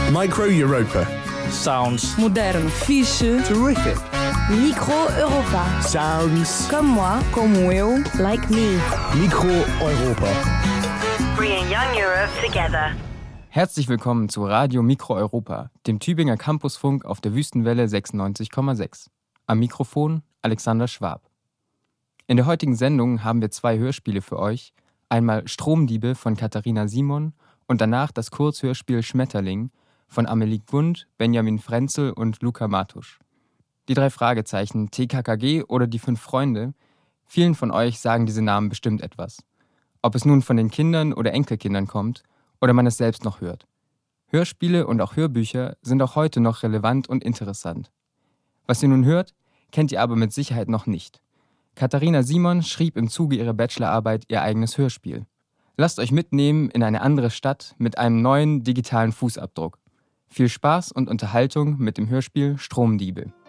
Micro Europa. Sounds. Modern. Fiche. Terrific. Micro Europa. Sounds. Comme moi. Como eu. Like me. Micro Europa. Bringing young Europe together. Herzlich willkommen zu Radio Mikro Europa, dem Tübinger Campusfunk auf der Wüstenwelle 96,6. Am Mikrofon Alexander Schwab. In der heutigen Sendung haben wir 2 Hörspiele für euch. Einmal Stromdiebe von Katharina Simon und danach das Kurzhörspiel Schmetterling von Amelie Gund, Benjamin Frenzel und Luca Matusch. Die 3 Fragezeichen, TKKG oder die 5 Freunde, vielen von euch sagen diese Namen bestimmt etwas. Ob es nun von den Kindern oder Enkelkindern kommt oder man es selbst noch hört. Hörspiele und auch Hörbücher sind auch heute noch relevant und interessant. Was ihr nun hört, kennt ihr aber mit Sicherheit noch nicht. Katharina Simon schrieb im Zuge ihrer Bachelorarbeit ihr eigenes Hörspiel. Lasst euch mitnehmen in eine andere Stadt mit einem neuen digitalen Fußabdruck. Viel Spaß und Unterhaltung mit dem Hörspiel Stromdiebe.